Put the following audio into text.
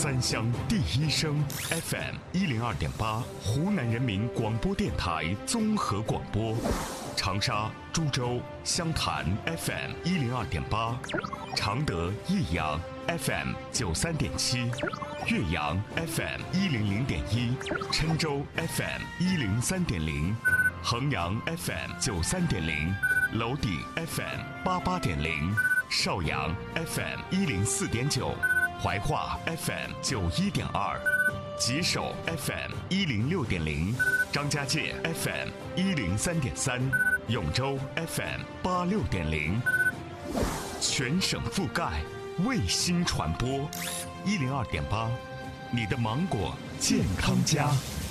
三乡第一声 FM 102.8，湖南人民广播电台综合广播。长沙、株洲、湘潭 FM 102.8，常德、益阳 FM 93.7，岳阳 FM 100.1，郴州 FM 103.0，衡阳 FM 93.0，娄底 FM 88.0，邵阳 FM 104.9，怀化 FM 91.2，吉首 FM 106.0，张家界 FM 103.3，永州 FM 86.0，全省覆盖，卫星传播，102.8，你的芒果健康家。